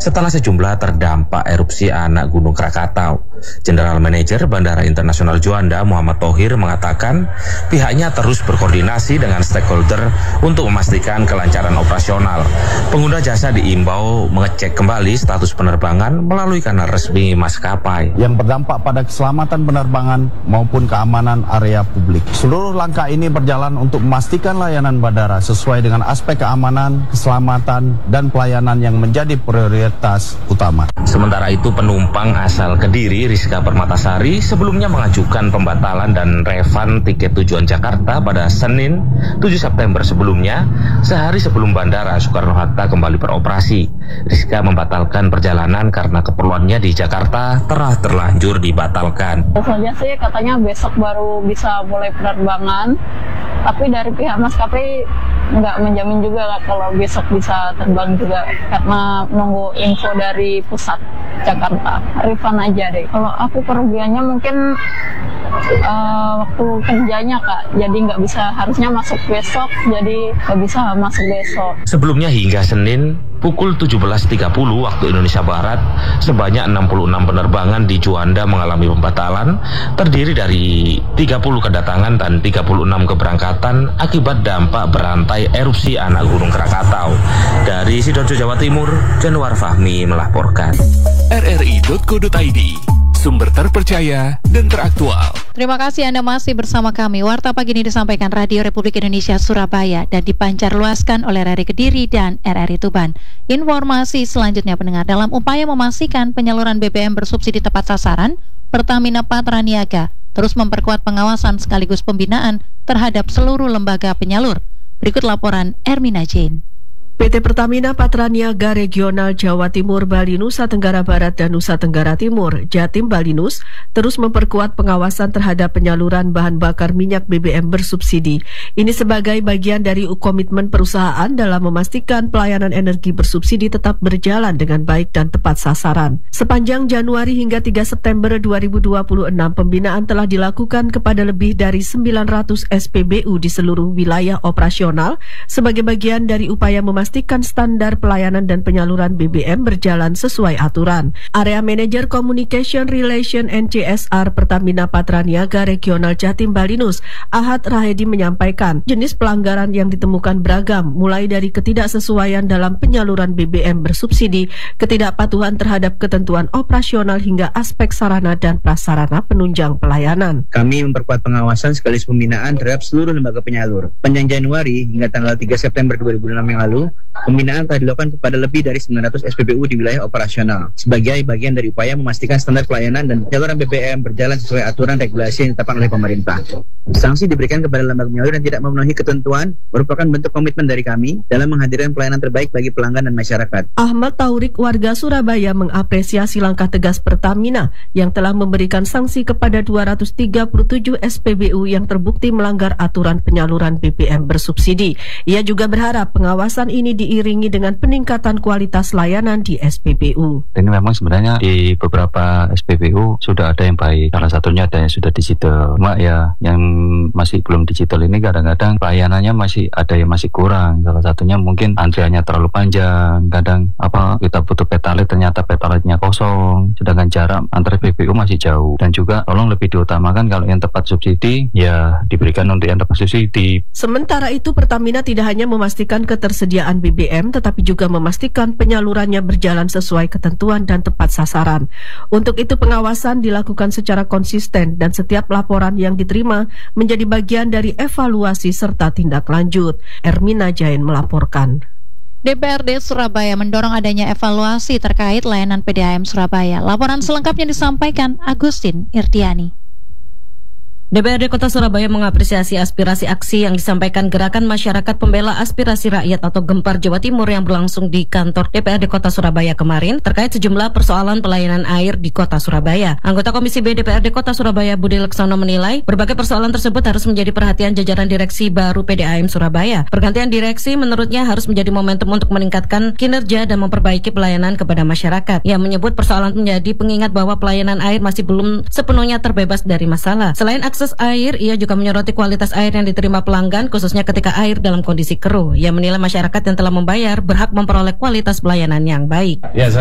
setelah sejumlah terdampak erupsi anak Gunung Krakatau. General Manager Bandara Internasional Juanda Muhammad Thohir mengatakan pihaknya terus berkoordinasi dengan stakeholder untuk memastikan kelancaran operasional. Pengguna jasa diimbau mengecek kembali status penerbangan melalui kanal resmi maskapai yang berdampak pada keselamatan penerbangan maupun keamanan area publik. Seluruh langkah ini berjalan untuk memastikan layanan bandara sesuai dengan aspek keamanan, keselamatan, dan pelayanan yang menjadi prioritas utama. Sementara itu, penumpang asal Kediri Rizka Permatasari sebelumnya mengajukan pembatalan dan refund tiket tujuan Jakarta pada Senin 7 September sebelumnya, sehari sebelum Bandara Soekarno-Hatta kembali beroperasi. Rizka membatalkan perjalanan karena keperluannya di Jakarta telah terlanjur dibatalkan. Biasanya sih katanya besok baru bisa mulai penerbangan, tapi dari pihak maskapai nggak menjamin juga lah kalau besok bisa terbang juga, karena nunggu info dari pusat Jakarta. Refund aja deh. Kalau aku kerugiannya mungkin waktu kerjanya Kak, jadi nggak bisa, harusnya masuk besok, jadi nggak bisa masuk besok. Sebelumnya hingga Senin pukul 17.30 waktu Indonesia Barat, sebanyak 66 penerbangan di Juanda mengalami pembatalan, terdiri dari 30 kedatangan dan 36 keberangkatan akibat dampak berantai erupsi anak Gunung Krakatau. Dari Sidoarjo, Jawa Timur, Januar Fahmi melaporkan. rri.co.id, sumber terpercaya dan teraktual. Terima kasih Anda masih bersama kami. Warta pagi ini disampaikan Radio Republik Indonesia Surabaya dan dipancarluaskan oleh RRI Kediri dan RRI Tuban. Informasi selanjutnya pendengar, dalam upaya memastikan penyaluran BBM bersubsidi tepat sasaran, Pertamina Patraniaga terus memperkuat pengawasan sekaligus pembinaan terhadap seluruh lembaga penyalur. Berikut laporan Ermina Jane. PT Pertamina Patraniaga Regional Jawa Timur, Bali, Nusa Tenggara Barat, dan Nusa Tenggara Timur, Jatim Balinus, terus memperkuat pengawasan terhadap penyaluran bahan bakar minyak BBM bersubsidi. Ini sebagai bagian dari komitmen perusahaan dalam memastikan pelayanan energi bersubsidi tetap berjalan dengan baik dan tepat sasaran. Sepanjang Januari hingga 3 September 2026, pembinaan telah dilakukan kepada lebih dari 900 SPBU di seluruh wilayah operasional sebagai bagian dari upaya memastikan standar pelayanan dan penyaluran BBM berjalan sesuai aturan. Area Manager Communication Relation and CSR Pertamina Patraniaga Regional Jatim Balinus, Ahad Rahedi, menyampaikan jenis pelanggaran yang ditemukan beragam, mulai dari ketidaksesuaian dalam penyaluran BBM bersubsidi, ketidakpatuhan terhadap ketentuan operasional hingga aspek sarana dan prasarana penunjang pelayanan. Kami memperkuat pengawasan sekaligus pembinaan terhadap seluruh lembaga penyalur. Panjang Januari hingga tanggal 3 September 2006 yang lalu, pembinaan telah dilakukan kepada lebih dari 900 SPBU di wilayah operasional sebagai bagian dari upaya memastikan standar pelayanan dan penyaluran BBM berjalan sesuai aturan regulasi yang ditetapkan oleh pemerintah. Sanksi diberikan kepada lembaga penyalur yang tidak memenuhi ketentuan merupakan bentuk komitmen dari kami dalam menghadirkan pelayanan terbaik bagi pelanggan dan masyarakat. Ahmad Taurik, warga Surabaya, mengapresiasi langkah tegas Pertamina yang telah memberikan sanksi kepada 237 SPBU yang terbukti melanggar aturan penyaluran BBM bersubsidi. Ia juga berharap pengawasan ini diiringi dengan peningkatan kualitas layanan di SPBU. Ini memang sebenarnya di beberapa SPBU sudah ada yang baik. Salah satunya ada yang sudah digital. Cuma ya yang masih belum digital ini kadang-kadang pelayanannya masih ada yang masih kurang. Salah satunya mungkin antriannya terlalu panjang. Kadang kita butuh petalet ternyata petaletnya kosong. Sedangkan jarak antar SPBU masih jauh. Dan juga tolong lebih diutamakan kalau yang tepat subsidi ya diberikan untuk yang tepat subsidi. Sementara itu Pertamina tidak hanya memastikan ketersediaan BBM, tetapi juga memastikan penyalurannya berjalan sesuai ketentuan dan tepat sasaran. Untuk itu pengawasan dilakukan secara konsisten dan setiap laporan yang diterima menjadi bagian dari evaluasi serta tindak lanjut. Ermina Jain melaporkan. DPRD Surabaya mendorong adanya evaluasi terkait layanan PDAM Surabaya. Laporan selengkapnya disampaikan Agustin Irdiani. DPRD Kota Surabaya mengapresiasi aspirasi aksi yang disampaikan Gerakan Masyarakat Pembela Aspirasi Rakyat atau Gempar Jawa Timur yang berlangsung di kantor DPRD Kota Surabaya kemarin terkait sejumlah persoalan pelayanan air di Kota Surabaya. Anggota Komisi B DPRD Kota Surabaya Budi Leksono menilai berbagai persoalan tersebut harus menjadi perhatian jajaran direksi baru PDAM Surabaya. Pergantian direksi menurutnya harus menjadi momentum untuk meningkatkan kinerja dan memperbaiki pelayanan kepada masyarakat. Ia menyebut persoalan menjadi pengingat bahwa pelayanan air masih belum sepenuhnya terbebas dari masalah. Selain akses air, ia juga menyoroti kualitas air yang diterima pelanggan, khususnya ketika air dalam kondisi keruh. Ia menilai masyarakat yang telah membayar berhak memperoleh kualitas pelayanan yang baik. Ya,